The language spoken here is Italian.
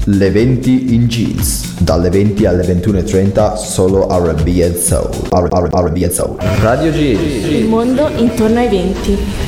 Le 20 in jeans, dalle 20 alle 21:30 solo R&B and Soul. R&B and Soul. Radio G. Il mondo intorno ai 20.